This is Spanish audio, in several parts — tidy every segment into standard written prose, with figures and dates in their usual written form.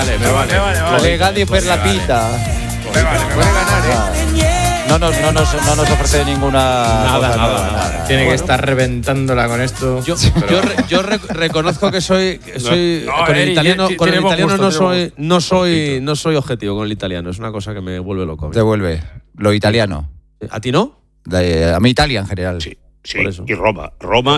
vale. De Gadi per la pita. Puede ganar, No nos ofrece ninguna. Nada. Tiene que estar reventándola con esto. Yo reconozco que soy con el italiano no soy objetivo con el italiano, es una cosa que me vuelve loco. Te vuelve lo italiano. ¿A ti no? A mí Italia en general. Sí. Y Roma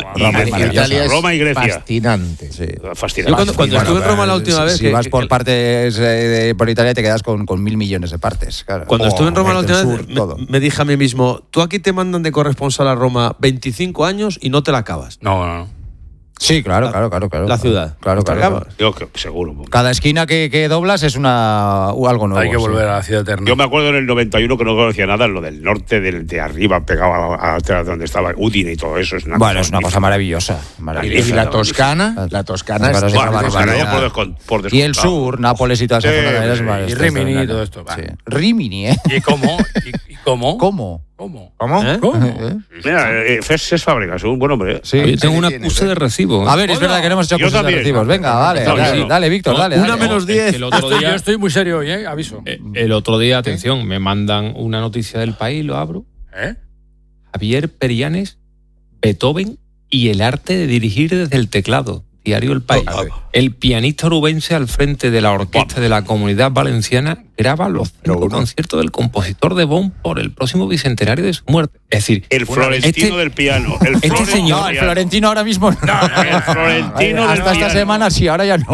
y Grecia. Fascinante. Sí. Fascinante. Yo cuando estuve en Roma la última vez. Si vas por partes por Italia te quedas con 1.000 millones de partes. Claro. Cuando estuve en Roma la última sur, vez, me dije a mí mismo: tú aquí te mandan de corresponsal a Roma 25 años y no te la acabas. No. Sí, claro. La ciudad. Claro. Yo que seguro. Cada esquina que doblas es algo nuevo. Hay que volver a la ciudad eterna. Yo me acuerdo en el 91 que no conocía nada, lo del norte, de arriba, pegado a donde estaba Udine y todo eso. Es una cosa maravillosa. Y la Toscana. La Toscana es una barbaridad. Por y el sur, Nápoles y todas esas zonas. Y Rimini y todo esto. Sí. Rimini, ¿eh? ¿Y cómo? ¿Cómo? Mira, Cés Fábregas, un buen hombre. Sí. Yo tengo un acuse de recibo. A ver, es verdad que no hemos hecho cosas de recibos. Venga, dale, Víctor, dale. Una menos 10. El otro día, Yo estoy muy serio hoy, aviso. el otro día, atención, me mandan una noticia del País, lo abro. Javier Perianes, Beethoven y el arte de dirigir desde el teclado. Diario El País. El pianista orubense al frente de la orquesta de la Comunidad Valenciana graba los 5 conciertos del compositor de Bonn por el próximo bicentenario de su muerte. Es decir, el florentino del piano. El Florentino ahora mismo no. El Florentino hasta esta semana sí, ahora ya no.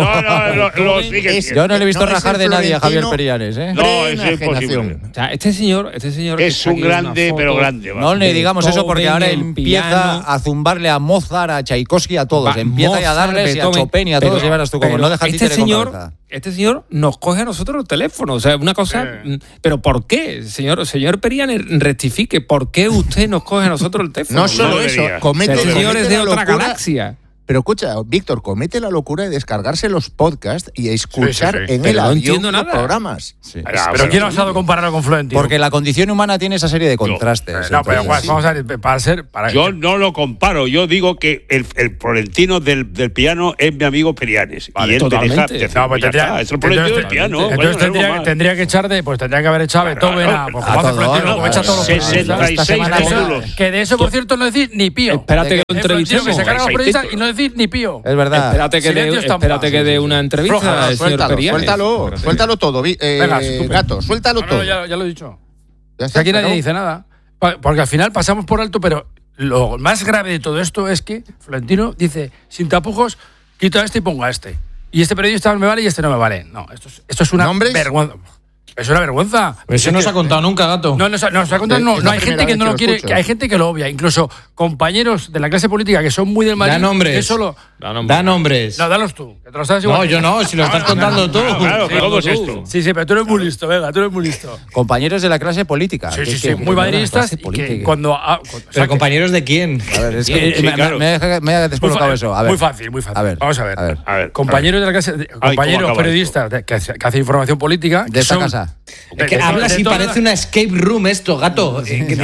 Yo no le he visto rajar de nadie a Javier Perianes, ¿eh? No, es imposible. O sea, este señor es un grande, pero grande. No le digamos eso porque ahora empieza piano, a zumbarle a Mozart, a Tchaikovsky, a todos. Empieza ya a darles y a Chopin y a todos. Llevarás tú como no dejas este señor nos coge a nosotros el teléfono. O sea, una cosa. ¿Pero por qué? Señor Perianes, rectifique. ¿Por qué usted nos coge a nosotros el teléfono? No solo eso. Este señor es de otra galaxia. Pero escucha, Víctor, comete la locura de descargarse los podcasts y escuchar en el avión los programas. Sí. Pero ¿quién ha osado compararlo con Florentino? Porque la condición humana tiene esa serie de contrastes. Vamos a ver, yo no lo comparo. Yo digo que el Florentino del piano es mi amigo Perianes. Vale, y él totalmente. es el Florentino del piano. Entonces tendría que echar tendría que haber echado a Beethoven a todos 66 módulos. Que de eso, por cierto, no decís ni pío. Espérate que lo entrevistemos. Que se carga los periodistas y no decir ni pío. Es verdad. Espérate que dé una entrevista al señor Perianes. Suéltalo todo. Venga, Gato, suéltalo todo. Ya lo he dicho. Aquí nadie dice nada. Porque al final pasamos por alto, pero lo más grave de todo esto es que Florentino dice, sin tapujos, quito a este y pongo a este. Y este periodista me vale y este no me vale. No, esto es una vergüenza. Es una vergüenza. Pero eso no se ha contado nunca, Gato. No se ha contado. No hay gente que no lo quiere, hay gente que lo obvia. Incluso compañeros de la clase política que son muy del Madrid. Da nombres. Eso da nombres. No, dalos tú. Que te lo sabes igual. No, yo no. Si lo estás contando tú. Claro, todo es esto. Sí, pero tú eres muy listo, venga, tú eres muy listo. Compañeros de la clase política. Sí, muy madridistas. ¿Pero compañeros de quién? A ver, es que me ha descolocado eso. A ver. Muy fácil. A ver, vamos a ver. Compañeros de la clase, compañeros periodistas que hacen información política. De esta casa. Hablas y parece una escape room esto, Gato.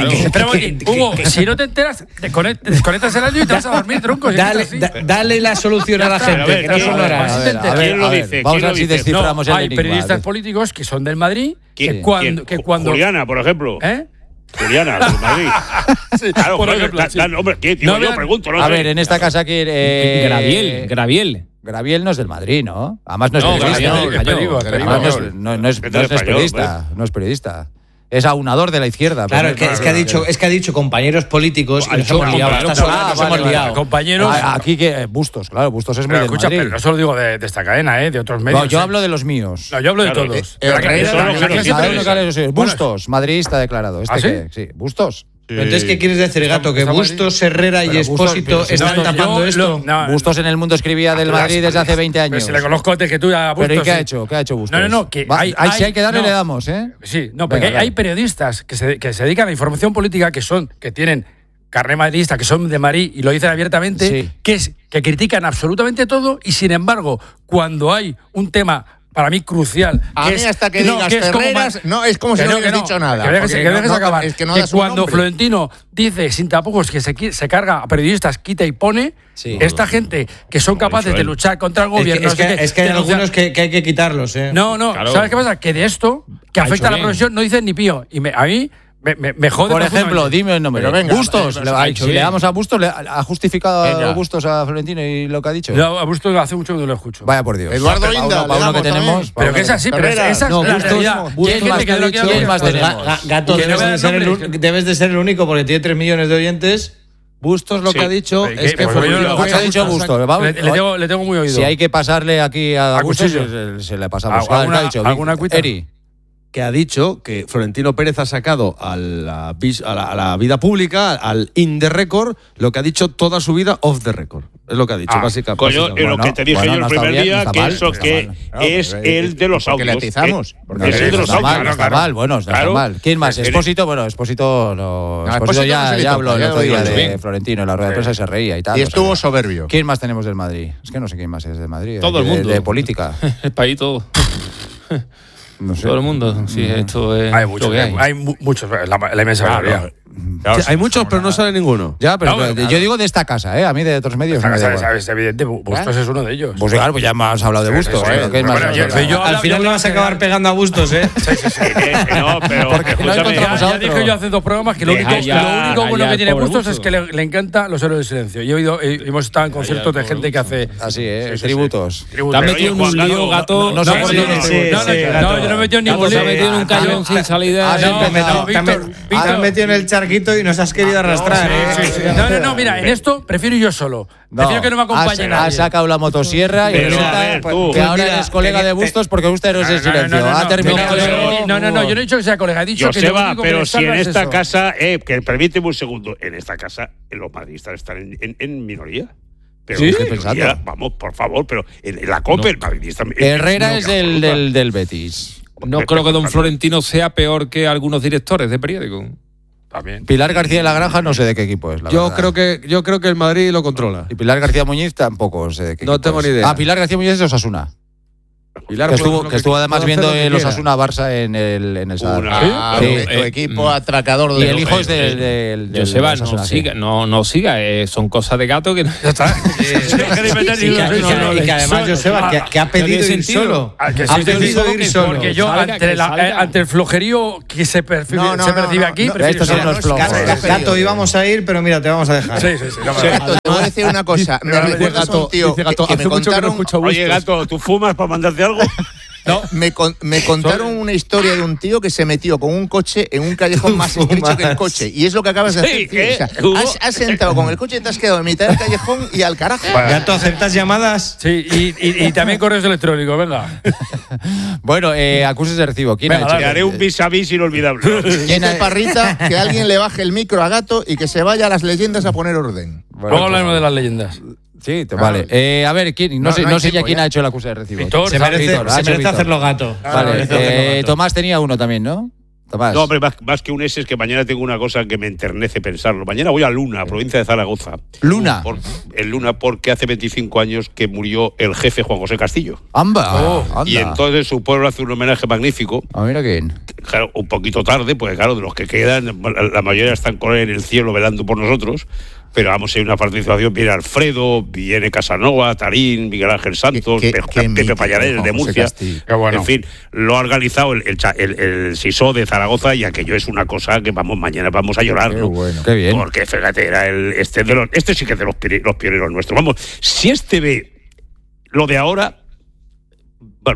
Hugo, si no te enteras, desconectas el audio y te vas a dormir, tronco. Dale la solución a la gente. ¿Quién lo dice? Vamos a ver si desciframos el enigma. Hay periodistas políticos que son del Madrid que cuando Juliana, por ejemplo. Juliana, del Madrid. Claro, por ejemplo. Hombre, yo pregunto. A ver, en esta casa aquí. Graviel no es del Madrid, ¿no? Además no es periodista. No es periodista. Es aunador de la izquierda. Claro, es que ha dicho compañeros políticos y nos hemos liado. Compañeros. Aquí que Bustos, claro, Bustos es muy del Madrid. Pero no solo digo de esta cadena, de otros medios. No, yo hablo de los míos. No, yo hablo de todos. Bustos, madridista declarado. Sí, Bustos. Entonces, ¿qué quieres decir, Gato? ¿Que Bustos, Herrera y Expósito están tapando esto? Bustos en El Mundo escribía del Madrid desde hace 20 años. Si le conozco antes que tú a Bustos. ¿Pero y qué ha hecho? ¿Qué ha hecho Bustos? No, que si hay que darle, le damos, ¿eh? Sí, porque hay periodistas que se dedican a la información política que tienen carné madridista, que son de Madrid y lo dicen abiertamente, que critican absolutamente todo y, sin embargo, cuando hay un tema para mí crucial. A mí hasta que digas Ferreras, no, es como si no hubieras dicho nada. Que dejes acabar. Es que cuando Florentino dice sin tapujos que se carga a periodistas, quita y pone, esta gente que son capaces de luchar contra el gobierno... Es que hay algunos que hay que quitarlos, ¿eh? No, claro. ¿Sabes qué pasa? Que de esto, que afecta a la profesión, no dicen ni pío. Y a mí... Me jode. Por ejemplo, dime el nombre. Bustos. Si le damos a Bustos, ¿ha justificado Bustos a Florentino y lo que ha dicho? A Bustos hace mucho que no lo escucho. Vaya por Dios. Eduardo Inda. Para uno que tenemos. Pero que es así, pero esa es la realidad. ¿Quién más tenemos? Gato, debes de ser el único porque tiene 3 millones de oyentes. Bustos lo que ha dicho es que ha dicho Bustos. Le tengo muy oído. Si hay que pasarle aquí a Bustos, se le pasamos. ¿Alguna cuita? Eri. Que ha dicho que Florentino Pérez ha sacado a la vida pública, al in the record, lo que ha dicho toda su vida off the record. Es lo que ha dicho, básicamente. Coño, lo que te dije yo el primer día, que eso que es el de los audios. Es el de los audios. Está mal, bueno, está mal. ¿Quién más? Expósito, bueno, Expósito no. Expósito ya habló el otro día de Florentino en la rueda de prensa y se reía y tal. Y estuvo soberbio. ¿Quién más tenemos del Madrid? Es que no sé quién más es del Madrid. Todo el mundo. De política. El país todo. No sé. Todo el mundo, sí, esto es. Hay muchos, la inmensa mayoría. Hay muchos, pero no sale ninguno. Ya, pero yo digo de esta casa, a mí de otros medios. Es evidente, Bustos es uno de ellos. Pues claro, pues ya hemos hablado de Bustos. Al final le vas a acabar pegando a Bustos, ¿eh? No, pero. Porque ya dije yo hace 2 programas que lo único bueno que tiene Bustos es que le encanta los héroes del silencio. Yo hemos estado en conciertos de gente que hace. Así, tributos. Te has metido en un lío, Gato. No, yo no me he metido en ningún lío. Te has metido en un callón sin salida. Te has metido en el charquito y nos has querido arrastrar. No, mira, en esto prefiero yo solo. Prefiero que no me acompañe nadie. Ha sacado la motosierra y resulta que ahora eres colega de Bustos porque usted es el silencio. Ha terminado. No, yo no he dicho que sea colega. He dicho que Joseba, pero si en esta casa, que permíteme un segundo, en esta casa los madridistas están en minoría. Pero sí, vamos, por favor, pero en la COPE el madridista. Herrera es del Betis. No creo que don Florentino sea peor que algunos directores de periódico. También. Pilar García de la Granja no sé de qué equipo es. Yo creo que el Madrid lo controla. Y Pilar García Muñiz tampoco sé de qué equipo. No tengo ni idea. Pilar García Muñiz es de Osasuna. Que estuvo además viendo los Osasuna Barça en el Sadar. Tu equipo atracador de y el hijo es del Joseba, no siga, son cosas de Gato que no está. Y que además Joseba que ha pedido ir solo. Ha pedido ir solo. Porque yo ante el flojerío que se percibe aquí, estos son los flojos. Gato, íbamos a ir, pero mira, te vamos a dejar. Sí. Gato, te voy a decir una cosa. Me recuerdas a un tío que me contaron. Oye, Gato, ¿tú fumas para mandarte algo? No, me contaron una historia de un tío que se metió con un coche en un callejón más estrecho que el coche. Y es lo que acabas de hacer, tío. O sea, has entrado con el coche y te has quedado en mitad del callejón y al carajo. Gato, ¿aceptas llamadas? Sí, y también correos electrónicos, venga. Bueno, acuses de recibo. ¿Quién ha hecho? Te haré un vis-a-vis inolvidable. Tiene Parrita que alguien le baje el micro a Gato y que se vaya a las leyendas a poner orden. Luego hablaremos de las leyendas. Sí, vale. A ver, no sé ya quién ha hecho el acuse de recibo. Se merece hacerlo Gato. Vale, Tomás tenía uno también, ¿no? Tomás. No, hombre, más que un ese es que mañana tengo una cosa que me enternece pensarlo. Mañana voy a Luna, provincia de Zaragoza. ¿Luna? En Luna porque hace 25 años que murió el jefe Juan José Castillo. ¡Anda! Y entonces su pueblo hace un homenaje magnífico. A mira quién. Claro, un poquito tarde, porque claro, de los que quedan, la mayoría están con él en el cielo velando por nosotros. Pero vamos, hay una participación, viene Alfredo, viene Casanova, Tarín, Miguel Ángel Santos, Pepe Pallares de Murcia. Bueno. En fin, lo ha organizado el SISO de Zaragoza y aquello es una cosa que mañana vamos a llorar, ¿no? Bueno. Qué bien. Porque fíjate, era este sí que es de los pioneros nuestros. Vamos, si este ve lo de ahora. Bueno,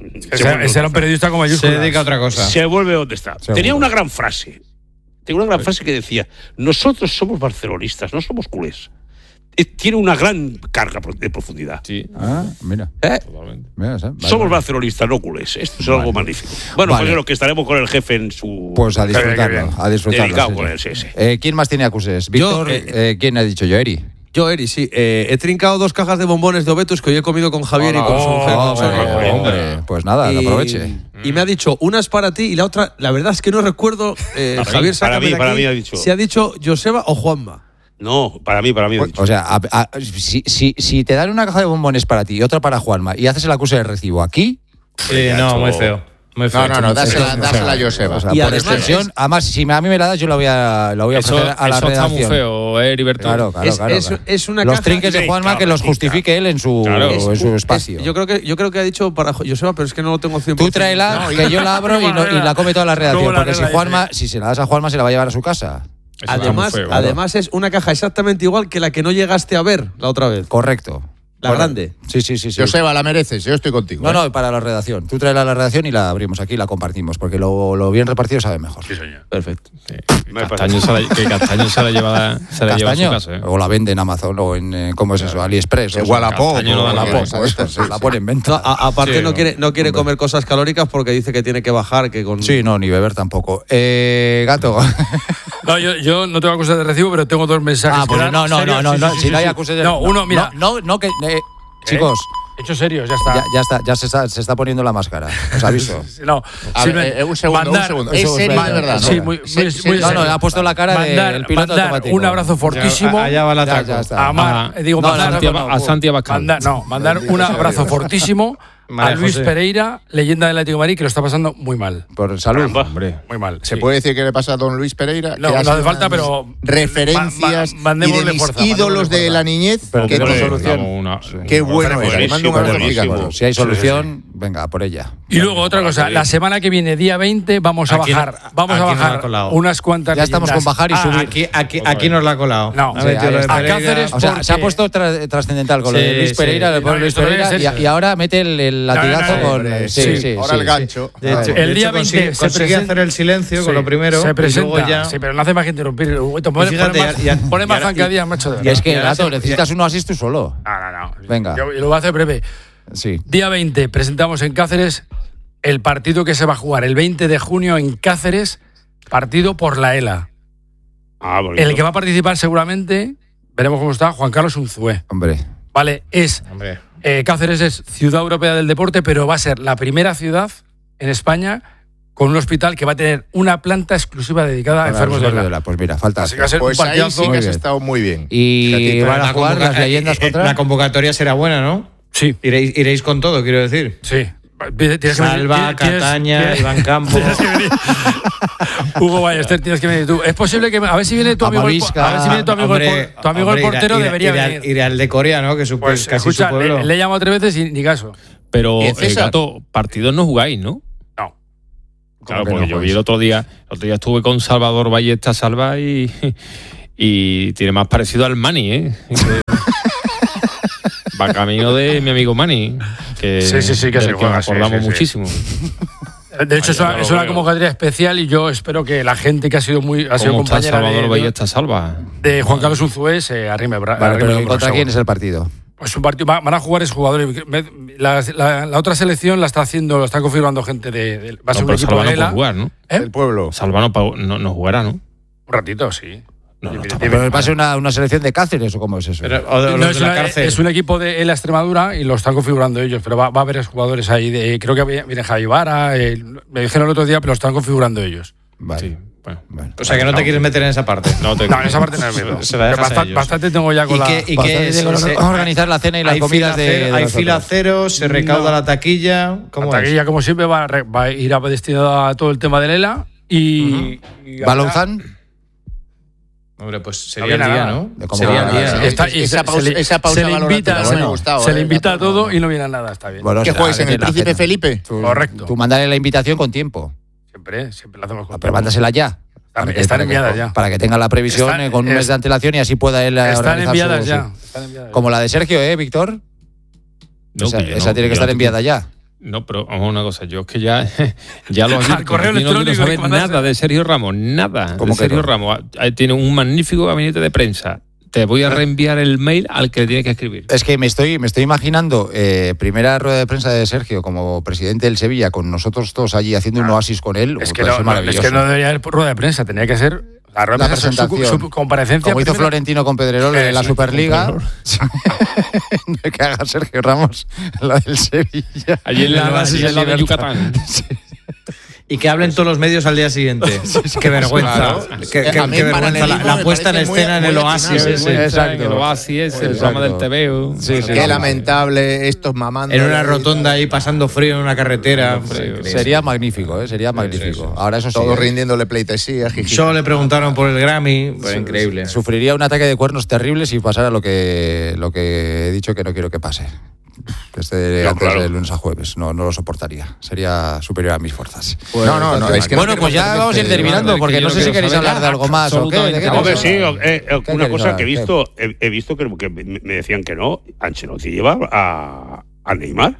ese era un periodista con mayúsculas. Se dedica a otra cosa. Se vuelve donde está. Tenía una gran frase. Tengo una gran frase que decía: nosotros somos barcelonistas, no somos culés. Tiene una gran carga de profundidad. Sí. Mira. Totalmente. Mira, somos barcelonistas, no culés. Esto es algo magnífico. Bueno, pues es lo que estaremos con el jefe en su. Pues a disfrutarlo. Dedicado con él, sí. ¿Quién más tiene acuses? Víctor, ¿quién ha dicho yo? Eri. Yo, Eri, sí. He trincado 2 cajas de bombones de Obetus que hoy he comido con Javier y con su mujer. Hombre, pues nada, que aproveche. Y me ha dicho, una es para ti y la otra, la verdad es que no recuerdo. Javier, para mí ha dicho. Si ha dicho Joseba o Juanma. No, para mí ha dicho. O sea, si te dan una caja de bombones para ti y otra para Juanma y haces el acuse de recibo aquí, No, muy feo. No, dásela a Joseba. O sea, y por extensión, además, si a mí me la das, yo la voy a ofrecer a la redacción. Eso está muy feo, Heriberto. Claro. Es una los trinques de Juanma que los justifique él en su espacio. Yo creo que ha dicho para Joseba, pero es que no lo tengo 100%. Tú tráela, que yo la abro y la come toda la redacción. Porque si se la das a Juanma, se la va a llevar a su casa. Además es una caja exactamente igual que la que no llegaste a ver la otra vez. Correcto. La grande. Sí. Joseba, la mereces, yo estoy contigo. No, para la redacción. Tú traela a la redacción y la abrimos aquí y la compartimos, porque lo bien repartido sabe mejor. Sí, señor. Perfecto. Sí. Castaño se la lleva a su casa. O la vende en Amazon o en ¿cómo es eso? AliExpress. Wallapop. La pone en venta. Aparte no quiere comer cosas calóricas porque dice que tiene que bajar. Sí, no, ni beber tampoco. Gato. No, yo no tengo acusas de recibo, pero tengo 2 mensajes. Pues no. Si no hay acusas de recibo. No, uno, mira. No, que. Chicos. Hechos serios, ya está. Ya se está poniendo la máscara. Os aviso. No, un segundo. Es serio, de verdad. Sí, muy no, ha puesto la cara del piloto automático. Un abrazo fortísimo. Allá va la traca. A Santi Abascal. Mandar un abrazo fortísimo a Luis Pereira, leyenda del Atlético de Madrid, que lo está pasando muy mal. Por salud. Hombre, muy mal. ¿Se puede decir que le pasa a don Luis Pereira? No hace falta, pero referencias y de mis ídolos de la niñez. Pero que tiene solución. Qué bueno es. Le mando un abrazo gigante. Si hay solución, venga, por ella. Y luego otra cosa, la semana que viene, día 20, vamos a bajar unas cuantas. Ya estamos con bajar y subir. Aquí nos la ha colado. No, a Cáceres. O sea, se ha puesto trascendental con lo de Luis Pereira, Luis Pereira, y ahora mete el latigazo con. Ahora el gancho. De hecho, el día 20 consigue hacer el silencio con lo primero. Se presenta. Y luego ya... Sí, pero no hace más que interrumpir. Pone más zancadillas, macho. Y es que, Gato, necesitas uno así tú solo. No. Venga. Y lo voy a hacer breve. Sí. Día 20, presentamos en Cáceres el partido que se va a jugar el 20 de junio en Cáceres, partido por la ELA. El que va a participar seguramente, veremos cómo está, Juan Carlos Unzué. Hombre. Vale, Cáceres es ciudad europea del deporte, pero va a ser la primera ciudad en España con un hospital que va a tener una planta exclusiva dedicada a enfermos de ELA. Pues mira, falta. Así que va a ser pues un ahí sí que has estado muy bien. Y van a jugar las leyendas contra. La convocatoria será buena, ¿no? Sí. Iréis con todo, quiero decir. Sí. Salva, Cataña, Iván Campos. Hugo Ballester, tienes que venir tú. Es posible que a ver si viene tu amigo tu amigo el portero debería venir. Ir al de Corea, ¿no? Que es pues, casi su pueblo. Le he llamado 3 veces y ni caso. Pero Gato, partidos no jugáis, ¿no? No. Claro, porque yo vi el otro día estuve con Salvador Ballesta Salva y tiene más parecido al Mani, ¿eh? Va camino de mi amigo Mani, que sí, que se juega, acordamos muchísimo. De hecho, es una convocatoria especial y yo espero que la gente que ha sido compañera Salvador Ballesta Salva de Juan Carlos Unzué se arrime. Pero ¿contra quién es el partido? Pues un partido, van a jugar exjugadores. La otra selección la está configurando gente de va a ser un equipo de ELA. Jugar, ¿no? El pueblo. Salva no jugará, ¿no? Un ratito, sí. Pero va a ser una selección de Cáceres o cómo es eso. Es un equipo de ELA Extremadura y lo están configurando ellos, pero va a haber jugadores ahí. Creo que viene Javi Vara, me dijeron el otro día, pero lo están configurando ellos. Vale. Sí. Bueno. O sea que no te quieres meter en esa parte. No, en esa parte no es miedo. Bastante tengo ya con organizar la cena y las comidas de hay fila cero, se recauda la taquilla. La taquilla, como siempre, va a ir destinada a todo el tema del ELA y ¿Balonzán? Hombre, pues sería el día, ¿no? Sería el día. Esa pausa se le invita a todo y no viene a nada, está bien. ¿Qué juegues en el Príncipe Felipe? Correcto. Tú mandale la invitación con tiempo. Siempre la hacemos con tiempo. Pero mándasela ya. Están enviadas ya. Para que tenga la previsión con un mes de antelación y así pueda él Están enviadas ya. Como la de Sergio, Víctor? Esa tiene que estar enviada ya. No, pero vamos a una cosa, yo es que ya lo al correo electrónico no sabes nada de Sergio Ramos, nada. ¿Cómo de Sergio Ramos tiene un magnífico gabinete de prensa. Te voy a reenviar el mail al que le tiene que escribir. Es que me estoy imaginando primera rueda de prensa de Sergio como presidente del Sevilla con nosotros todos allí haciendo un oasis con él. Es que no debería haber rueda de prensa, tenía que ser la rueda de prensa, su comparecencia. Como hizo Florentino con Pedrerol en la Superliga. Que haga Sergio Ramos la del Sevilla. Allí en la base de Yucatán. ¿Y Y que hablen todos los medios al día siguiente. Qué vergüenza. Qué vergüenza. La puesta en escena en el Oasis. Exacto. El Oasis, el programa del TVO. Qué lamentable estos mamando. En una rotonda ahí pasando frío en una carretera. Sería magnífico, sería magnífico. Ahora eso sí. Todos rindiéndole pleitesía. Solo le preguntaron por el Grammy. Increíble. Sufriría un ataque de cuernos terrible si pasara lo que he dicho que no quiero que pase. Que esté de lunes a jueves. No lo soportaría. Sería superior a mis fuerzas. Pues, no. Es que bueno, pues ya vamos a ir terminando, porque no sé si queréis hablar de algo más o qué. Sí, una cosa que he visto que me decían que no. Ancelotti lleva a Neymar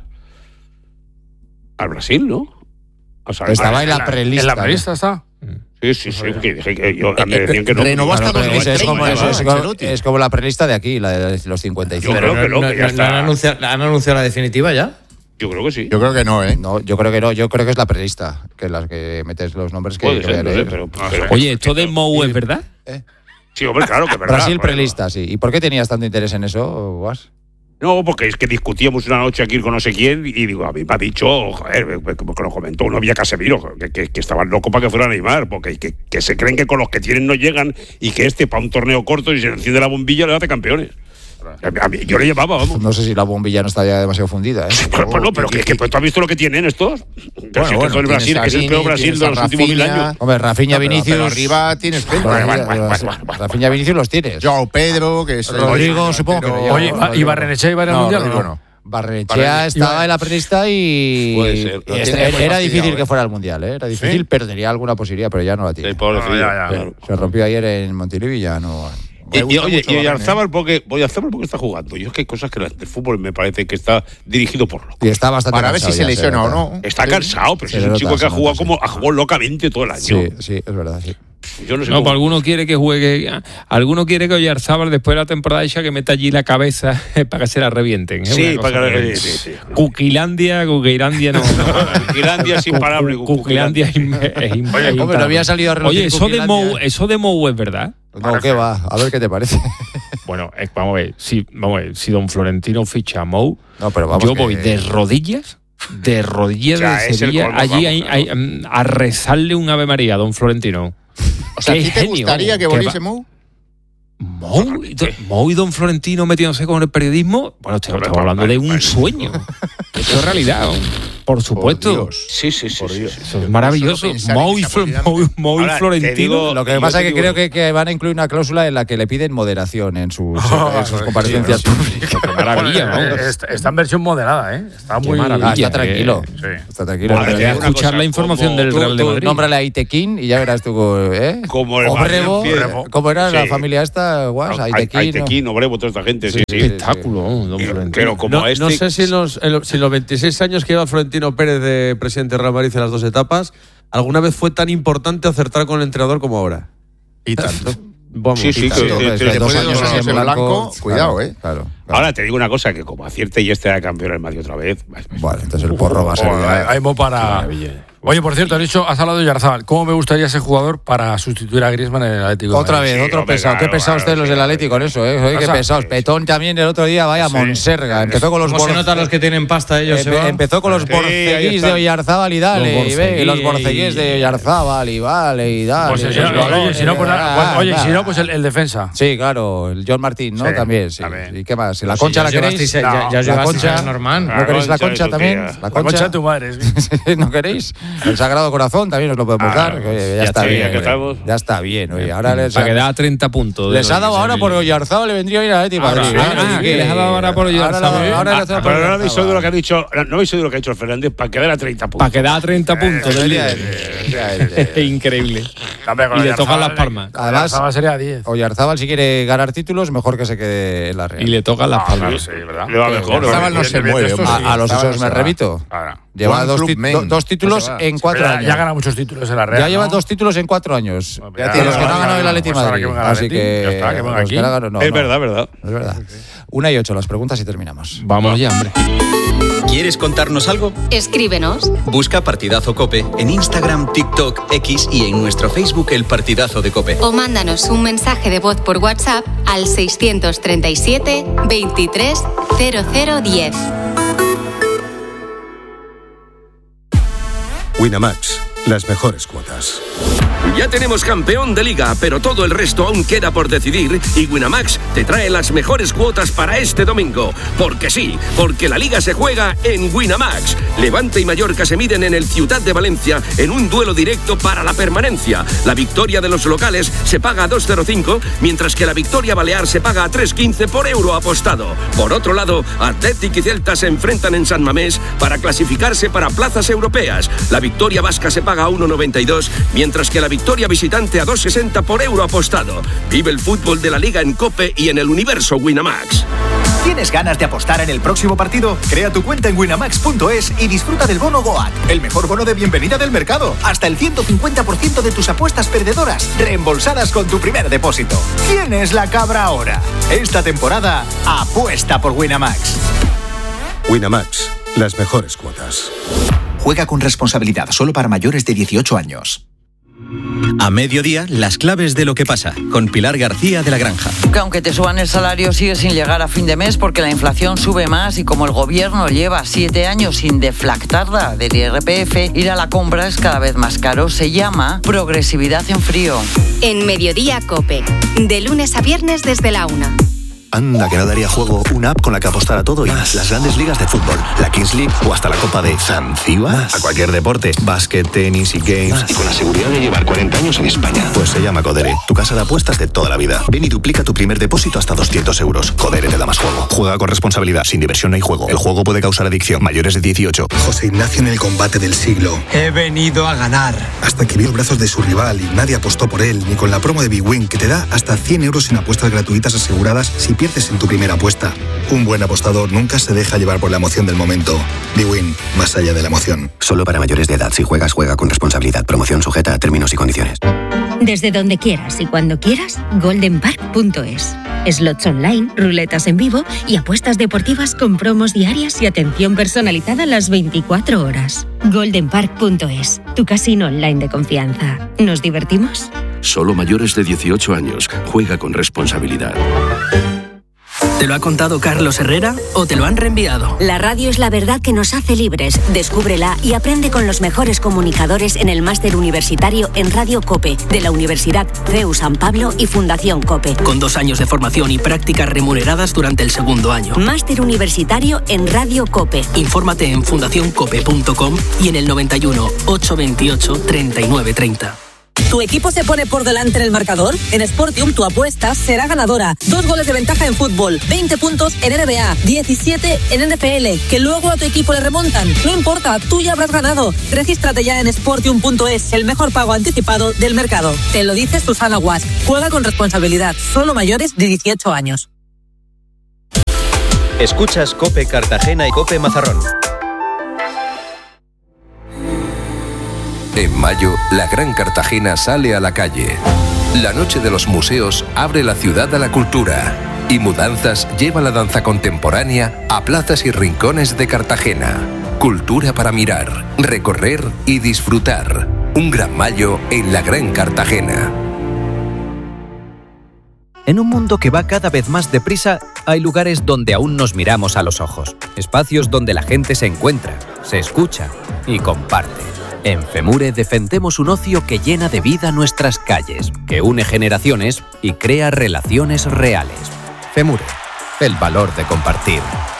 al Brasil, ¿no? O sea, estaba en la prelista. ¿En la prelista está? Sí. Me decían que no. Renovó hasta 2030. Es como la prelista de aquí, la de los 55. Yo creo que no, que ya está. ¿Han anunciado la definitiva ya? Yo creo que sí. Yo creo que no, ¿eh? No, yo creo que no. Yo creo que es la prelista, que las que metes los nombres que... Puede ser, no sé, pero oye, ¿esto de Mou es verdad? Sí, hombre, claro que es verdad. Brasil prelista, sí. ¿Y por qué tenías tanto interés en eso, Guas? No, porque es que discutíamos una noche aquí con no sé quién y digo, a mí me ha dicho, joder, como que lo comentó una vía Casemiro, que estaban locos para que fuera Neymar, porque que se creen que con los que tienen no llegan y que para un torneo corto, y se enciende la bombilla, le hace campeones. A mí, yo le llevaba, vamos. No sé si la bombilla no está ya demasiado fundida, ¿eh? Pero que tú has visto lo que tienen estos. Pero si el Brasil, que es el peor Brasil de los últimos 1000 años. Hombre, Rafinha, Vinicius. Pero arriba tienes gente. Rafinha, Vinicius los tienes. Joao Pedro, que es. Rodrigo, supongo que no. Oye, ¿y Barrenechea iba al Mundial o no? Barrenechea estaba en la prelista y era difícil que fuera al Mundial, ¿eh? Era difícil, pero tenía alguna posibilidad, pero ya no la tiene. Se rompió ayer en Montilivi y ya no. Y Oyarzábal porque está jugando. Yo es que hay cosas que el fútbol me parece que está dirigido por locos. Y está bastante para ver si se lesiona o no. Está cansado, pero es un chico que ha jugado locamente todo el año. Sí, es verdad, sí. Yo no sé pues alguno quiere que juegue, alguno quiere que Oyarzábal después de la temporada hecha que meta allí la cabeza para que se la revienten. Sí, para que la revienten. Cuquilandia no. Cuquilandia es imparable. Cuquilandia es imparable. Hombre, no había salido a Oye, eso de Mou es verdad. No, ¿qué va? A ver qué te parece. Bueno, vamos a ver, si don Florentino ficha a Mou, yo voy de rodillas de Sevilla allí a rezarle un Ave María a don Florentino. O sea, ¿a ti te gustaría que volviese Mou? Mou y don Florentino metiéndose con el periodismo. Bueno, estamos hablando de un sueño. Esto es realidad, por supuesto. Sí. Eso es maravilloso. Mou y Florentino. Lo que pasa es que creo que van a incluir una cláusula en la que le piden moderación en sus comparecencias públicas. Qué maravilla, ¿no? Está en versión moderada, ¿eh? Está muy maravilla. Está tranquilo. Está tranquilo. Hay que escuchar la información del Real de Madrid. Nómbrale a Itequín y ya verás tú, ¿eh? Como el ¿Cómo era la familia esta? Aitequín, Obrevo, toda esta gente. Sí. Espectáculo. Pero como no sé si los 26 años que lleva Florentino Pérez de presidente de Real Madrid en las dos etapas, alguna vez fue tan importante acertar con el entrenador como ahora. Y tanto. Vamos, sí, después de 2 años en blanco, cuidado, Claro. Ahora te digo una cosa, que como acierte y era campeón del Madrid otra vez. Bueno, entonces el porro va a ser. Hay para. Oye, por cierto, has hablado de Oyarzábal. ¿Cómo me gustaría ser jugador para sustituir a Griezmann en el Atlético? Otra vez, otro pesado. Qué pesados ustedes los del Atlético con eso, ¿eh? Oye, qué pesados. Petón también el otro día, vaya Monserga. Empezó con los se notan los que tienen pasta ellos. Empezó con los borceguís de Oyarzábal y dale. Y los borceguís de Oyarzábal y vale y dale. Oye, si no, pues el defensa. Sí, claro, el John Martín, ¿no? También, sí. ¿Y qué más? ¿La Concha la queréis? La Concha normal. ¿No queréis la Concha también? La Concha de tu madre. ¿No queréis? El Sagrado Corazón también os lo podemos dar. Oye, ya está bien. Ya está bien. Oye, ahora para que da 30 puntos. Les ha dado ahora por Oyarzábal, le vendría a ir a Atlético de Madrid. Que les ha dado ahora por Oyarzábal. Pero no habéis oído lo que ha dicho, no habéis oído lo que ha dicho el Fernández, para que da 30 puntos. Para que da 30 puntos. Es increíble. Y le tocan las palmas. Además, sería 10. Oyarzábal, si quiere ganar títulos, mejor que se quede en la Real. Y le tocan las palmas. Sí, ¿verdad? Le va mejor. Oyarzábal no se mueve. A los esos me remito. Lleva dos títulos en 4 años. Ya gana muchos títulos en la Real. Ya lleva 2 títulos en 4 años. Ya tiene los que no ha ganado el Atlético de Madrid. Así que. Es verdad. Es verdad. 1:08 las preguntas y terminamos. Vamos ya, hombre. ¿Quieres contarnos algo? Escríbenos. Busca Partidazo COPE en Instagram, TikTok, X y en nuestro Facebook El Partidazo de COPE. O mándanos un mensaje de voz por WhatsApp al 637 23 0010. Winamax, las mejores cuotas. Ya tenemos campeón de liga, pero todo el resto aún queda por decidir y Winamax te trae las mejores cuotas para este domingo. Porque sí, porque la liga se juega en Winamax. Levante y Mallorca se miden en el Ciutat de Valencia en un duelo directo para la permanencia. La victoria de los locales se paga a 2,05, mientras que la victoria balear se paga a 3,15 por euro apostado. Por otro lado, Athletic y Celta se enfrentan en San Mamés para clasificarse para plazas europeas. La victoria vasca se paga a 1,92, mientras que la victoria visitante a 2,60 por euro apostado. Vive el fútbol de la Liga en COPE y en el universo Winamax. ¿Tienes ganas de apostar en el próximo partido? Crea tu cuenta en winamax.es y disfruta del bono GOAT, el mejor bono de bienvenida del mercado. Hasta el 150% de tus apuestas perdedoras reembolsadas con tu primer depósito. ¿Quién es la cabra ahora? Esta temporada, apuesta por Winamax. Winamax, las mejores cuotas. Juega con responsabilidad, solo para mayores de 18 años. A mediodía, las claves de lo que pasa, con Pilar García de La Granja. Que aunque te suban el salario, sigue sin llegar a fin de mes porque la inflación sube más y como el gobierno lleva 7 años sin deflactarla del IRPF, ir a la compra es cada vez más caro. Se llama progresividad en frío. En Mediodía COPE, de lunes a viernes desde la 1. Anda, que no daría juego una app con la que apostar a todo y más. Las grandes ligas de fútbol, la Kings League o hasta la Copa de Zanzíbar. A cualquier deporte, básquet, tenis y games. Más. Y con la seguridad de llevar 40 años en España. Pues se llama Codere, tu casa de apuestas de toda la vida. Ven y duplica tu primer depósito hasta 200 euros. Codere te da más juego. Juega con responsabilidad, sin diversión no hay juego. El juego puede causar adicción. Mayores de 18. José Ignacio en el combate del siglo. He venido a ganar. Hasta que vio los brazos de su rival y nadie apostó por él, ni con la promo de Big Win que te da hasta 100 euros en apuestas gratuitas aseguradas si pierdes en tu primera apuesta. Un buen apostador nunca se deja llevar por la emoción del momento. Big Win, más allá de la emoción. Solo para mayores de edad. Si juegas, juega con responsabilidad. Promoción sujeta a términos y condiciones. Desde donde quieras y cuando quieras, goldenpark.es. Slots online, ruletas en vivo y apuestas deportivas con promos diarias y atención personalizada las 24 horas. goldenpark.es, tu casino online de confianza. ¿Nos divertimos? Solo mayores de 18 años. Juega con responsabilidad. ¿Te lo ha contado Carlos Herrera o te lo han reenviado? La radio es la verdad que nos hace libres. Descúbrela y aprende con los mejores comunicadores en el máster universitario en Radio COPE de la Universidad CEU San Pablo y Fundación COPE. Con 2 años de formación y prácticas remuneradas durante el segundo año. Máster universitario en Radio COPE. Infórmate en fundacioncope.com y en el 91 828 3930. ¿Tu equipo se pone por delante en el marcador? En Sportium tu apuesta será ganadora. 2 goles de ventaja en fútbol, 20 puntos en NBA, 17 en NFL, que luego a tu equipo le remontan. No importa, tú ya habrás ganado. Regístrate ya en Sportium.es, el mejor pago anticipado del mercado. Te lo dice Susana Guas. Juega con responsabilidad. Solo mayores de 18 años. Escuchas COPE Cartagena y COPE Mazarrón. En mayo, la Gran Cartagena sale a la calle. La Noche de los Museos abre la ciudad a la cultura. Y Mudanzas lleva la danza contemporánea a plazas y rincones de Cartagena. Cultura para mirar, recorrer y disfrutar. Un gran mayo en la Gran Cartagena. En un mundo que va cada vez más deprisa, hay lugares donde aún nos miramos a los ojos. Espacios donde la gente se encuentra, se escucha y comparte. En FEMURE defendemos un ocio que llena de vida nuestras calles, que une generaciones y crea relaciones reales. FEMURE, el valor de compartir.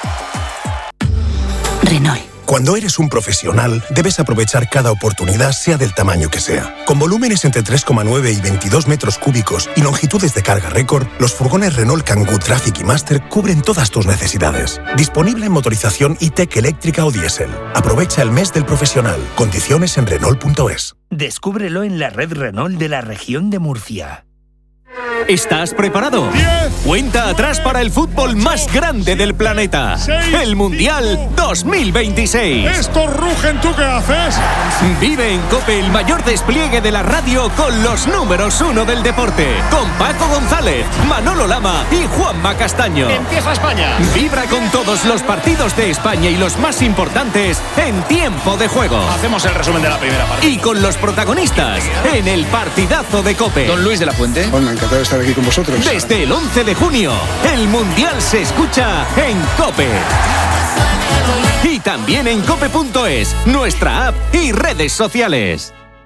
Renault. Cuando eres un profesional, debes aprovechar cada oportunidad, sea del tamaño que sea. Con volúmenes entre 3,9 y 22 metros cúbicos y longitudes de carga récord, los furgones Renault Kangoo Traffic y Master cubren todas tus necesidades. Disponible en motorización e-tech eléctrica o diésel. Aprovecha el mes del profesional. Condiciones en Renault.es. Descúbrelo en la red Renault de la región de Murcia. ¿Estás preparado? 10, Cuenta atrás para el fútbol más grande del planeta. 6, el Mundial 2026. Estos rugen, ¿tú qué haces? Vive en COPE el mayor despliegue de la radio con los números 1 del deporte. Con Paco González, Manolo Lama y Juanma Castaño. Empieza España. Vibra con todos los partidos de España y los más importantes en tiempo de juego. Hacemos el resumen de la primera parte. Y con los protagonistas en el partidazo de COPE. Don Luis de la Fuente. Bueno, encantado de estar aquí con vosotros. Desde el 11 de junio, el Mundial se escucha en COPE. Y también en cope.es, nuestra app y redes sociales.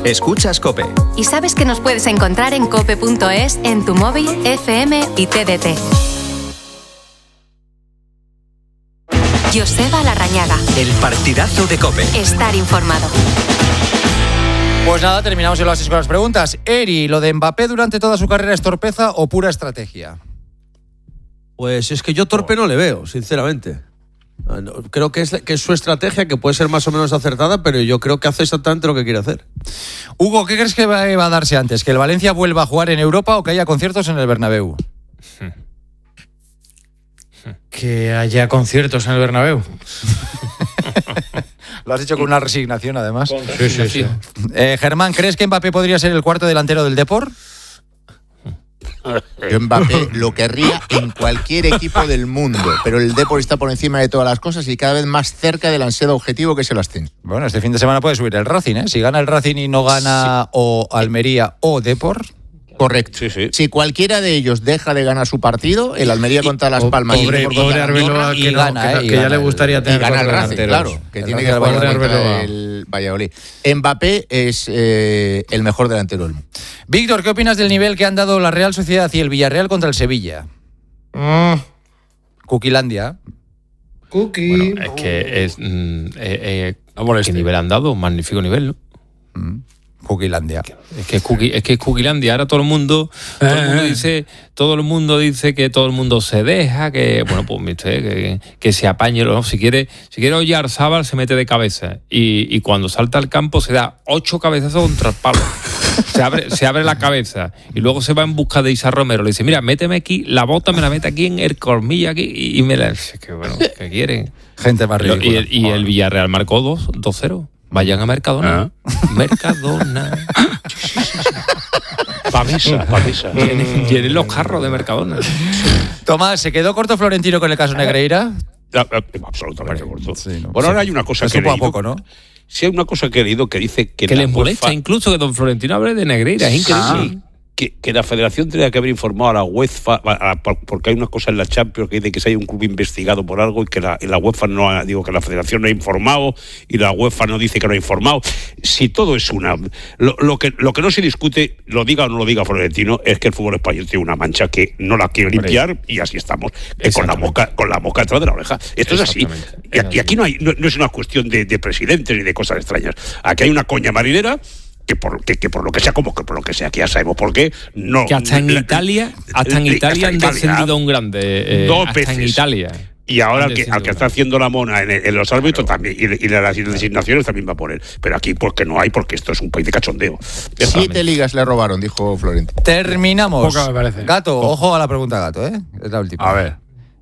Escuchas COPE. Y sabes que nos puedes encontrar en cope.es, en tu móvil, FM y TDT. Joseba Larrañaga. El partidazo de COPE. Estar informado. Pues nada, terminamos el oasis con las preguntas. Eri, ¿lo de Mbappé durante toda su carrera es torpeza o pura estrategia? Pues es que yo torpe no le veo, sinceramente. Creo que es su estrategia, que puede ser más o menos acertada, pero yo creo que hace exactamente lo que quiere hacer. Hugo, ¿qué crees que va a darse antes? ¿Que el Valencia vuelva a jugar en Europa o que haya conciertos en el Bernabéu? Que haya conciertos en el Bernabéu. Lo has dicho con una resignación, además. Sí. Germán, ¿crees que Mbappé podría ser el cuarto delantero del Depor? Yo Mbappé lo querría en cualquier equipo del mundo, pero el Depor está por encima de todas las cosas y cada vez más cerca del ansiado objetivo que es el ascenso. Bueno, este fin de semana puede subir el Racing, ¿eh? Si gana el Racing y no gana o Almería o Depor. Correcto. Sí. Si cualquiera de ellos deja de ganar su partido, el Almería contra Las Palmas pobre Arbeloa, que ya le gustaría tener ganar el Racing, claro, que tiene que jugar contra el Valladolid. Mbappé es el mejor delantero del mundo. Víctor, ¿qué opinas del nivel que han dado la Real Sociedad y el Villarreal contra el Sevilla? Cuquilandia. Bueno, es que es ¿qué nivel han dado? Un magnífico nivel, ¿no? Cuquilandia. Es que es Cuquilandia. Ahora todo el mundo dice que todo el mundo se deja, que bueno, pues que se apañe, ¿no? Si quiere Oyarzábal se mete de cabeza y cuando salta al campo se da 8 cabezazos contra el palo. Se abre la cabeza y luego se va en busca de Isa Romero. Le dice, mira, méteme aquí, la bota me la mete aquí en el colmillo aquí y me la... Que bueno, ¿qué quieren? Gente más ridícula. Y el Villarreal marcó 2-0. Vayan a Mercadona. Mercadona. Pamisa. Llenen los carros de Mercadona. Tomás, ¿se quedó corto Florentino con el caso Negreira? Absolutamente corto. Sí, no, bueno, ahora hay una cosa que he leído. Poco, ¿no? Sí, hay una cosa que he leído que dice que les molesta incluso que don Florentino hable de Negreira. Es increíble. Sí. Que la federación tendría que haber informado a la UEFA, porque hay una cosa en la Champions que dice que si hay un club investigado por algo y que la UEFA no ha, que la federación no ha informado y la UEFA no dice que no ha informado. Si todo es lo que no se discute, lo diga o no lo diga Florentino, es que el fútbol español tiene una mancha que no la quiere limpiar y así estamos, con la mosca detrás de la oreja. Esto es así. Y aquí no es una cuestión de presidentes ni de cosas extrañas. Aquí hay una coña marinera que por lo que sea, como que por lo que sea, que ya sabemos por qué, no. Que hasta en Italia han descendido un grande. Dos hasta veces. En Italia. Y ahora al que está haciendo la mona en los árbitros también, y las designaciones también va a poner. Pero aquí, pues que no hay, porque esto es un país de cachondeo. 7 ligas le robaron, dijo Florentino. Terminamos. Poca me parece. Gato, ojo a la pregunta Gato, ¿eh? Es la última. A ver.